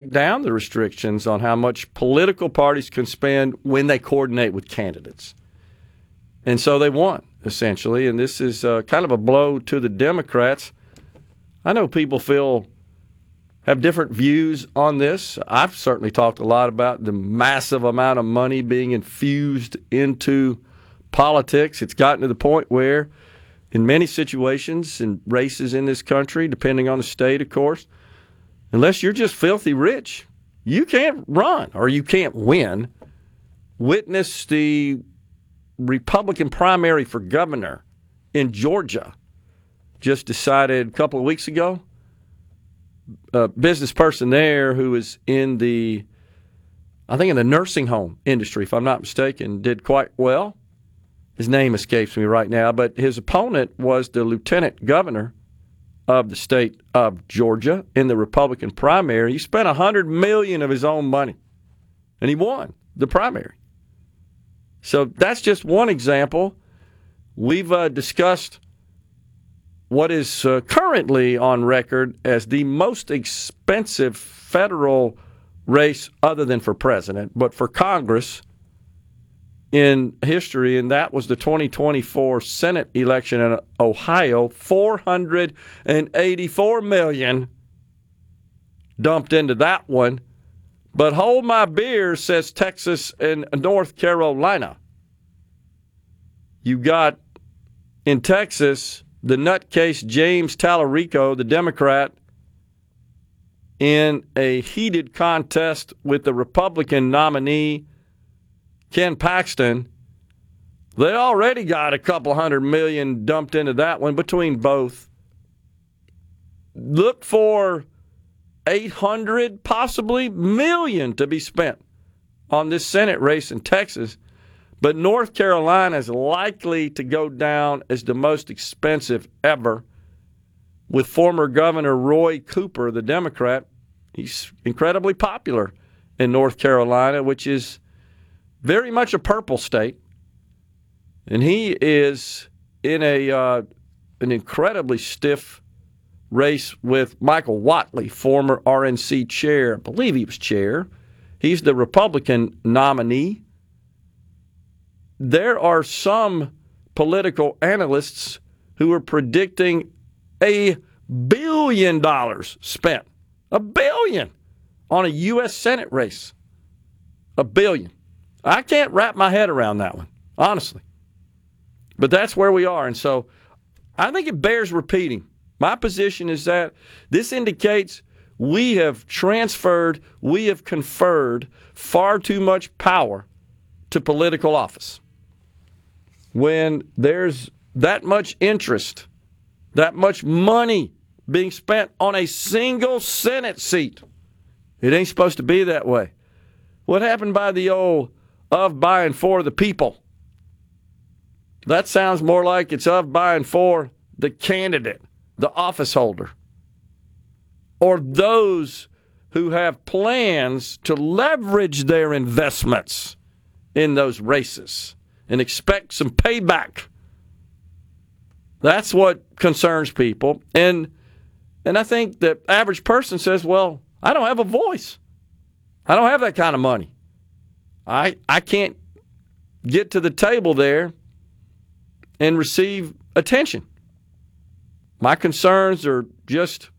take down the restrictions on how much political parties can spend when they coordinate with candidates. And so they won, essentially, and this is kind of a blow to the Democrats. I know people have different views on this. I've certainly talked a lot about the massive amount of money being infused into politics. It's gotten to the point where, in many situations and races in this country, depending on the state, of course, unless you're just filthy rich, you can't run or you can't win. Witness the Republican primary for governor in Georgia just decided a couple of weeks ago. A business person there who is in the nursing home industry, if I'm not mistaken, did quite well. His name escapes me right now, but his opponent was the lieutenant governor of the state of Georgia in the Republican primary. He spent $100 million of his own money, and he won the primary. So that's just one example. We've discussed what is currently on record as the most expensive federal race other than for president, but for Congress in history, and that was the 2024 Senate election in Ohio. $484 million dumped into that one. But hold my beer, says Texas and North Carolina. You got in Texas the nutcase James Tallarico, the Democrat, in a heated contest with the Republican nominee Ken Paxton. They already got a couple $100 million dumped into that one between both. Look for $800 possibly million to be spent on this Senate race in Texas. But North Carolina is likely to go down as the most expensive ever, with former Governor Roy Cooper, the Democrat. He's incredibly popular in North Carolina, which is very much a purple state. And he is in an incredibly stiff race with Michael Whatley, former RNC chair. I believe he was chair. He's the Republican nominee. There are some political analysts who are predicting $1 billion spent. $1 billion on a U.S. Senate race. $1 billion. I can't wrap my head around that one, honestly. But that's where we are. And so I think it bears repeating. My position is that this indicates we have transferred, we have conferred far too much power to political office. When there's that much interest, that much money being spent on a single Senate seat, it ain't supposed to be that way. What happened by the old of, by, and for the people? That sounds more like it's of, by, and for the candidate, the office holder, or those who have plans to leverage their investments in those races and expect some payback. That's what concerns people. And I think the average person says, well, I don't have a voice. I don't have that kind of money. I can't get to the table there and receive attention. My concerns are just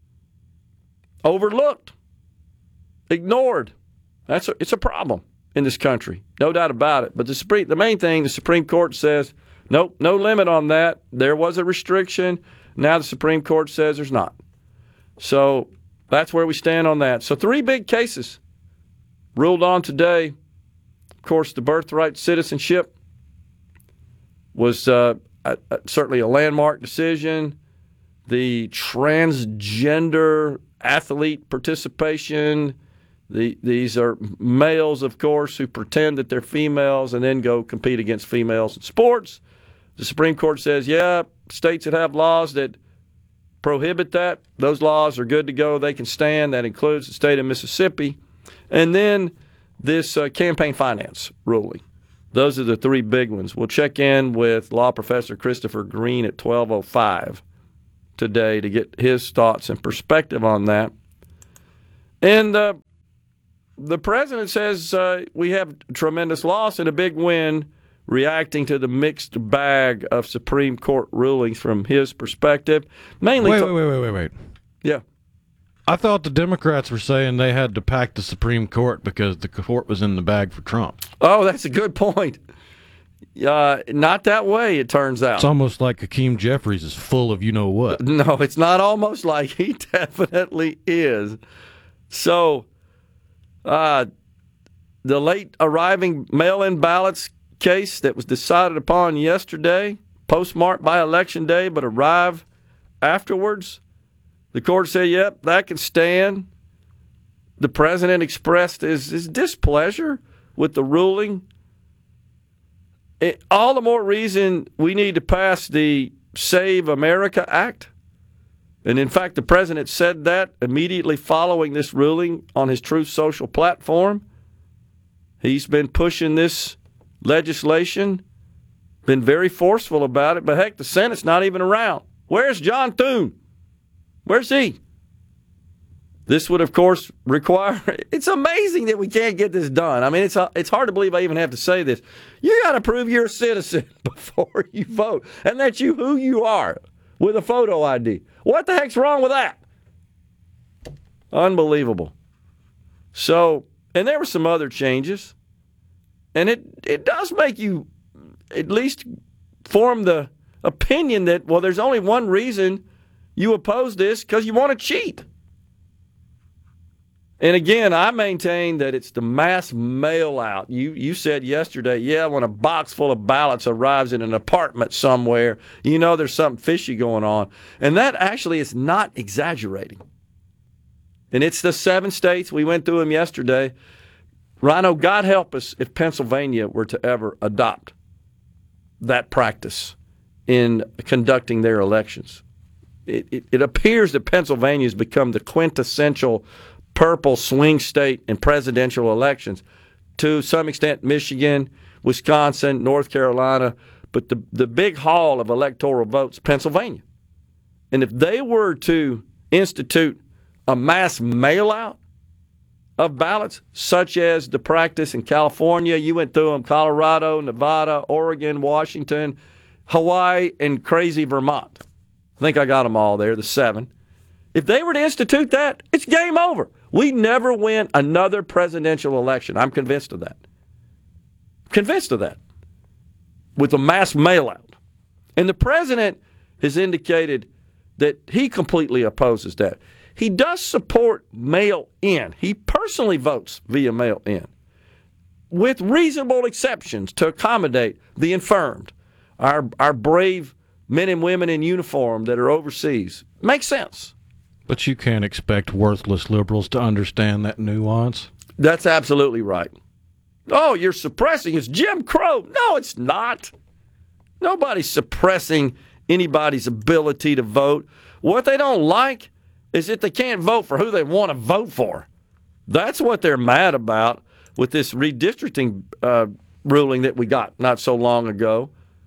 overlooked, ignored. It's a problem in this country, no doubt about it. But the main thing, the Supreme Court says, nope, no limit on that. There was a restriction. Now the Supreme Court says there's not. So that's where we stand on that. So 3 big cases ruled on today. Of course, the birthright citizenship was certainly a landmark decision. The transgender athlete participation. These are males, of course, who pretend that they're females and then go compete against females in sports. The Supreme Court says, yeah, states that have laws that prohibit that, those laws are good to go. They can stand. That includes the state of Mississippi. And then this campaign finance ruling. Those are the 3 big ones. We'll check in with law professor Christopher Green at 12:05 today to get his thoughts and perspective on that. And the president says we have tremendous loss and a big win, reacting to the mixed bag of Supreme Court rulings from his perspective. Mainly, wait. Yeah. I thought the Democrats were saying they had to pack the Supreme Court because the court was in the bag for Trump. Oh, that's a good point. Not that way, it turns out. It's almost like Hakeem Jeffries is full of you-know-what. No, it's not almost like. He definitely is. So, the late arriving mail-in ballots case that was decided upon yesterday, postmarked by Election Day but arrived afterwards, the court said, yep, that can stand. The president expressed his displeasure with the ruling. All the more reason we need to pass the Save America Act. And in fact, the president said that immediately following this ruling on his Truth Social platform. He's been pushing this legislation, been very forceful about it, but heck, the Senate's not even around. Where's John Thune? Where's he? This would, of course, require... It's amazing that we can't get this done. I mean, it's hard to believe I even have to say this. You got to prove you're a citizen before you vote, and that you who you are with a photo ID. What the heck's wrong with that? Unbelievable. So, and there were some other changes, and it does make you at least form the opinion that, well, there's only one reason you oppose this, because you want to cheat. And again, I maintain that it's the mass mail out. You said yesterday, yeah, when a box full of ballots arrives in an apartment somewhere, you know there's something fishy going on. And that actually is not exaggerating. And it's the 7 states. We went through them yesterday. Rhino, God help us if Pennsylvania were to ever adopt that practice in conducting their elections. It appears that Pennsylvania has become the quintessential purple swing state in presidential elections. To some extent, Michigan, Wisconsin, North Carolina, but the big haul of electoral votes, Pennsylvania. And if they were to institute a mass mail-out of ballots, such as the practice in California, you went through them, Colorado, Nevada, Oregon, Washington, Hawaii, and crazy Vermont. I think I got them all there, the 7. If they were to institute that, it's game over. We never win another presidential election. I'm convinced of that. Convinced of that. With a mass mail-out. And the president has indicated that he completely opposes that. He does support mail-in. He personally votes via mail-in, with reasonable exceptions to accommodate the infirmed, our brave men and women in uniform that are overseas. Makes sense. But you can't expect worthless liberals to understand that nuance. That's absolutely right. Oh, you're suppressing. It's Jim Crow. No, it's not. Nobody's suppressing anybody's ability to vote. What they don't like is that they can't vote for who they want to vote for. That's what they're mad about with this redistricting ruling that we got not so long ago.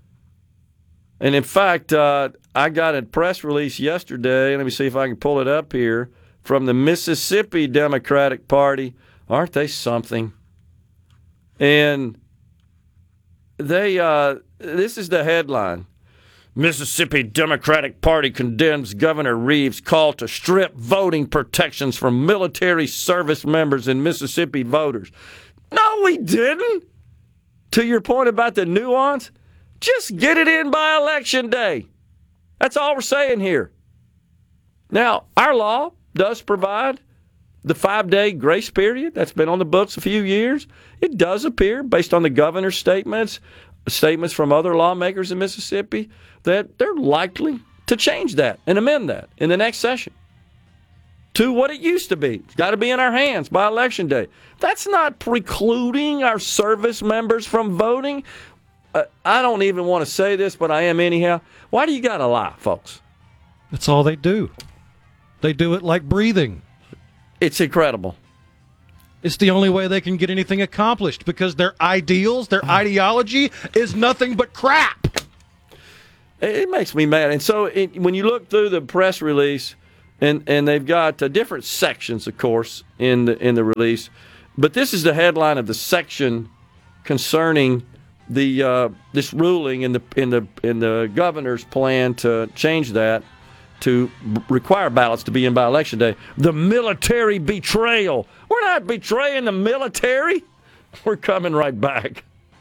And in fact, I got a press release yesterday, let me see if I can pull it up here, from the Mississippi Democratic Party. Aren't they something? And they, this is the headline. Mississippi Democratic Party condemns Governor Reeves' call to strip voting protections from military service members and Mississippi voters. No, we didn't. To your point about the nuance, just get it in by Election Day. That's all we're saying here. Now, our law does provide the 5-day grace period. That's been on the books a few years. It does appear, based on the governor's statements from other lawmakers in Mississippi, that they're likely to change that and amend that in the next session to what it used to be. It's got to be in our hands by Election Day. That's not precluding our service members from voting. I don't even want to say this, but I am anyhow. Why do you got to lie, folks? That's all they do. They do it like breathing. It's incredible. It's the only way they can get anything accomplished because their ideals, their ideology is nothing but crap. It makes me mad. And so when you look through the press release and they've got different sections, of course, in the release. But this is the headline of the section concerning this ruling in the governor's plan to change that to require ballots to be in by Election Day. The military betrayal. We're not betraying the military. We're coming right back.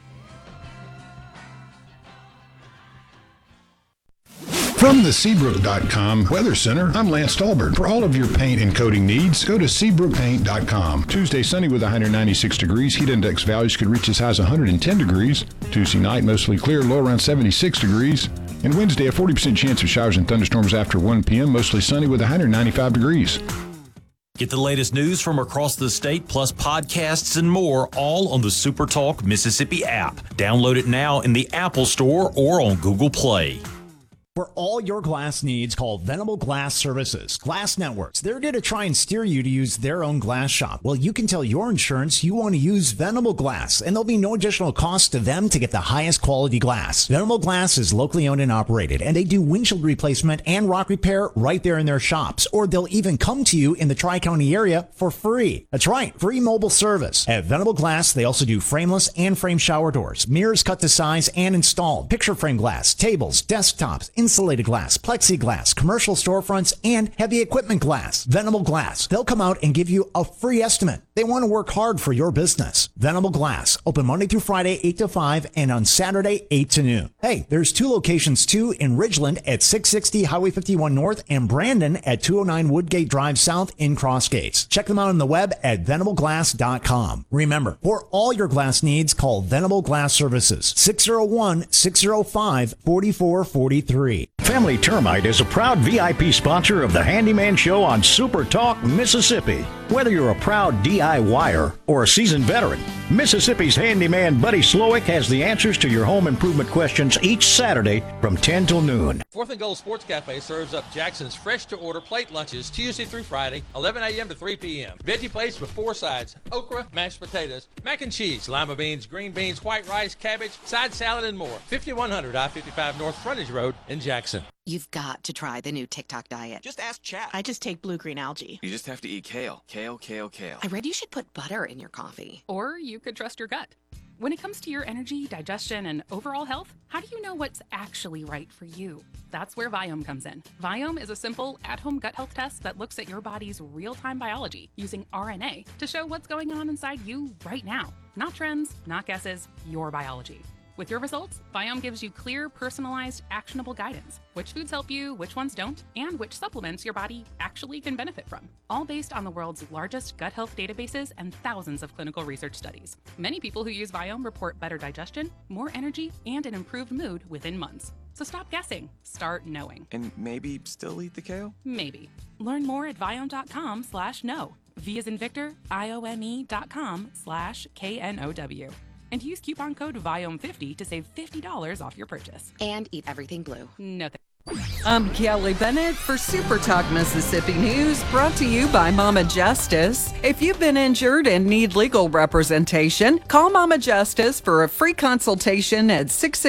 From the Seabrook.com Weather Center, I'm Lance Stolberg. For all of your paint and coating needs, go to SeabrookPaint.com. Tuesday, sunny with 196 degrees. Heat index values could reach as high as 110 degrees. Tuesday night, mostly clear, low around 76 degrees. And Wednesday, a 40% chance of showers and thunderstorms after 1 p.m., mostly sunny with 195 degrees. Get the latest news from across the state, plus podcasts and more, all on the SuperTalk Mississippi app. Download it now in the Apple Store or on Google Play. For all your glass needs, call Venable Glass Services. Glass Networks. They're going to try and steer you to use their own glass shop. Well, you can tell your insurance you want to use Venable Glass, and there'll be no additional cost to them to get the highest quality glass. Venable Glass is locally owned and operated, and they do windshield replacement and rock repair right there in their shops, or they'll even come to you in the Tri-County area for free. That's right, free mobile service. At Venable Glass, they also do frameless and frame shower doors, mirrors cut to size and installed, picture frame glass, tables, desktops, insulated glass, plexiglass, commercial storefronts, and heavy equipment glass. Venable Glass. They'll come out and give you a free estimate. They want to work hard for your business. Venable Glass. Open Monday through Friday, 8 to 5, and on Saturday, 8 to noon. Hey, there's 2 locations too, in Ridgeland at 660 Highway 51 North and Brandon at 209 Woodgate Drive South in Crossgates. Check them out on the web at venableglass.com. Remember, for all your glass needs, call Venable Glass Services. 601-605-4443. Family Termite is a proud VIP sponsor of the Handyman Show on Super Talk Mississippi. Whether you're a proud DIYer or a seasoned veteran, Mississippi's handyman Buddy Slowick has the answers to your home improvement questions each Saturday from 10 till noon. Fourth and Goal Sports Cafe serves up Jackson's fresh-to-order plate lunches Tuesday through Friday, 11 a.m. to 3 p.m. Veggie plates with 4 sides: okra, mashed potatoes, mac and cheese, lima beans, green beans, white rice, cabbage, side salad, and more. 5100 I-55 North Frontage Road in Jackson. You've got to try the new TikTok diet. Just ask Chat. I just take blue-green algae. You just have to eat kale. Kale, kale, kale. I read you should put butter in your coffee. Or you could trust your gut. When it comes to your energy, digestion, and overall health, how do you know what's actually right for you? That's where Viome comes in. Viome is a simple, at-home gut health test that looks at your body's real-time biology using RNA to show what's going on inside you right now. Not trends, not guesses, your biology. With your results, Viome gives you clear, personalized, actionable guidance. Which foods help you, which ones don't, and which supplements your body actually can benefit from. All based on the world's largest gut health databases and thousands of clinical research studies. Many people who use Viome report better digestion, more energy, and an improved mood within months. So stop guessing. Start knowing. And maybe still eat the kale? Maybe. Learn more at viome.com/know. V as in Victor, IOME.com/KNOW. And use coupon code VIOME50 to save $50 off your purchase. And eat everything blue. No thanks. I'm Kelly Bennett for Super Talk Mississippi News, brought to you by Mama Justice. If you've been injured and need legal representation, call Mama Justice for a free consultation at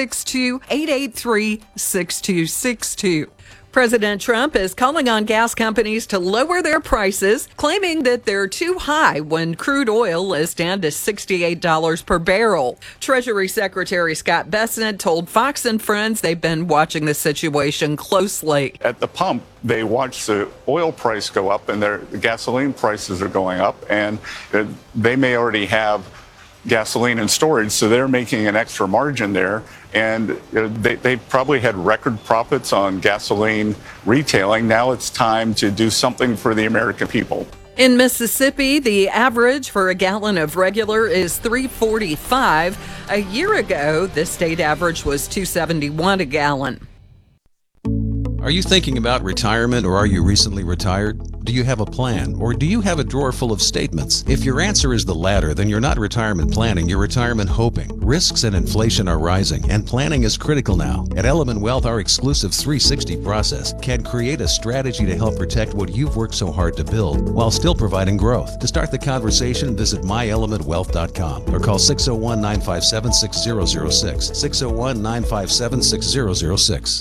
662-883-6262. President Trump is calling on gas companies to lower their prices, claiming that they're too high when crude oil is down to $68 per barrel. Treasury Secretary Scott Bessent told Fox and Friends they've been watching the situation closely. At the pump, they watch the oil price go up and the gasoline prices are going up, and they may already have gasoline in storage, so they're making an extra margin there. And they probably had record profits on gasoline retailing. Now it's time to do something for the American people. In Mississippi, the average for a gallon of regular is $3.45. A year ago, the state average was $2.71 a gallon. Are you thinking about retirement, or are you recently retired? Do you have a plan, or do you have a drawer full of statements? If your answer is the latter, then you're not retirement planning, you're retirement hoping. Risks and inflation are rising, and planning is critical now. At Element Wealth, our exclusive 360 process can create a strategy to help protect what you've worked so hard to build while still providing growth. To start the conversation, visit myelementwealth.com or call 601-957-6006, 601-957-6006.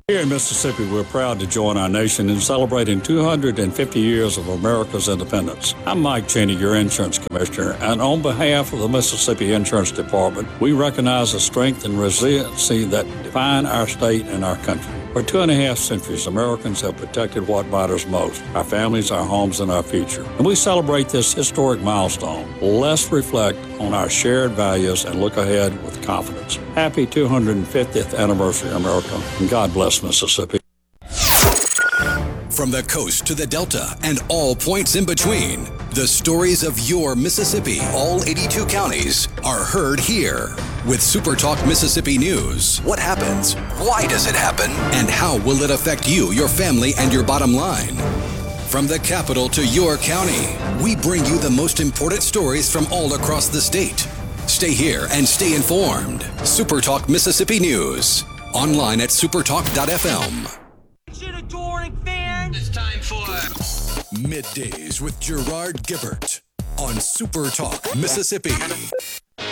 Here in Mississippi, we're proud to join our nation in celebrating 250 years of America's independence. I'm Mike Cheney, your insurance commissioner, and on behalf of the Mississippi Insurance Department, we recognize the strength and resiliency that define our state and our country. For 2.5 centuries, Americans have protected what matters most, our families, our homes, and our future. And we celebrate this historic milestone. Let's reflect on our shared values and look ahead with confidence. Happy 250th anniversary, America, and God bless Mississippi. From the coast to the Delta and all points in between, the stories of your Mississippi, all 82 counties, are heard here. With Super Talk Mississippi News, what happens? Why does it happen? And how will it affect you, your family, and your bottom line? From the capital to your county, we bring you the most important stories from all across the state. Stay here and stay informed. Super Talk Mississippi News. Online at supertalk.fm. It's time for Middays with Gerard Gibbert on Super Talk Mississippi.